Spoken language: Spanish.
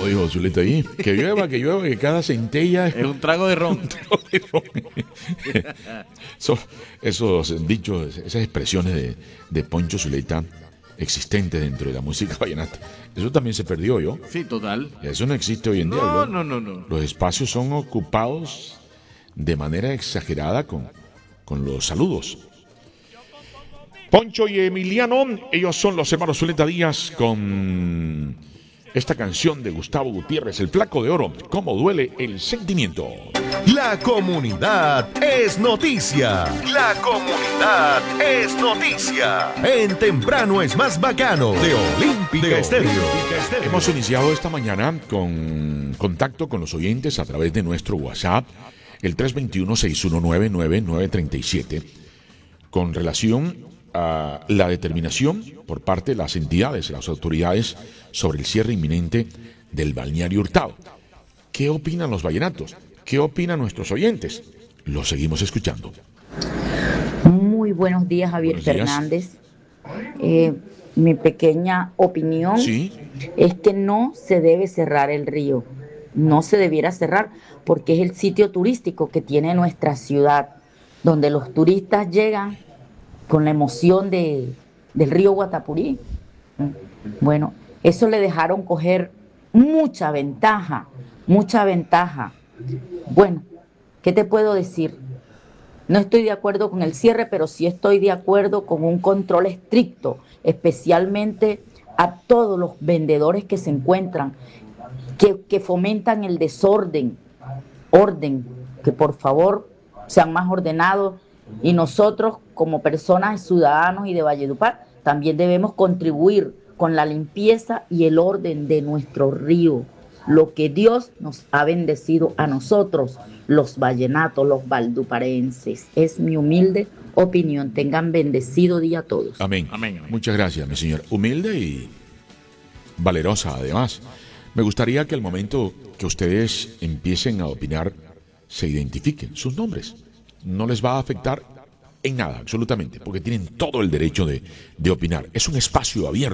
Como dijo Zuleta ahí, que llueva, que cada centella Es un trago de ron. Esos dichos, esas expresiones de Poncho Zuleta existentes dentro de la música vallenata, eso también se perdió, ¿yo? Sí, total. Eso no existe hoy en día. No. Los espacios son ocupados de manera exagerada con los saludos. Poncho y Emiliano, ellos son los hermanos Zuleta Díaz con esta canción de Gustavo Gutiérrez, El Flaco de Oro, ¿Cómo duele el sentimiento? La comunidad es noticia. La comunidad es noticia. En Temprano es más bacano de Olímpica Estéreo. Hemos iniciado esta mañana con contacto con los oyentes a través de nuestro WhatsApp, el 321-619-9937, con relación a la determinación por parte de las entidades, las autoridades, sobre el cierre inminente del balneario Hurtado. ¿Qué opinan los vallenatos? ¿Qué opinan nuestros oyentes? Los seguimos escuchando. Muy buenos días, Javier Fernández. Mi pequeña opinión es que no se debe cerrar el río. No se debiera cerrar porque es el sitio turístico que tiene nuestra ciudad, donde los turistas llegan con la emoción del río Guatapurí. Bueno, eso le dejaron coger mucha ventaja. Bueno, ¿qué te puedo decir? No estoy de acuerdo con el cierre, pero sí estoy de acuerdo con un control estricto, especialmente a todos los vendedores que se encuentran, que fomentan el desorden, que por favor sean más ordenados, y nosotros como personas, ciudadanos y de Valledupar, también debemos contribuir con la limpieza y el orden de nuestro río, lo que Dios nos ha bendecido a nosotros, los vallenatos, los valduparenses. Es mi humilde opinión. Tengan bendecido día a todos. Amén. Muchas gracias, mi señor. Humilde y valerosa, además. Me gustaría que al momento que ustedes empiecen a opinar, se identifiquen sus nombres. No les va a afectar en nada, absolutamente, porque tienen todo el derecho de opinar. Es un espacio abierto.